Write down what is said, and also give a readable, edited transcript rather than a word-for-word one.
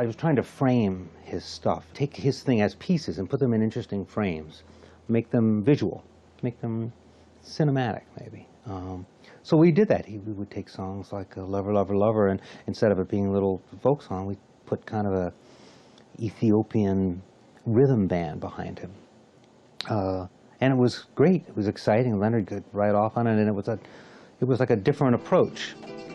I was trying to frame his stuff, take his thing as pieces and put them in interesting frames, make them visual, make them cinematic, maybe. So we did that. We would take songs like Lover, Lover, Lover, and instead of it being a little folk song, we put kind of a Ethiopian rhythm band behind him. And it was great. It was exciting. Leonard could ride off on it, and it was like a different approach.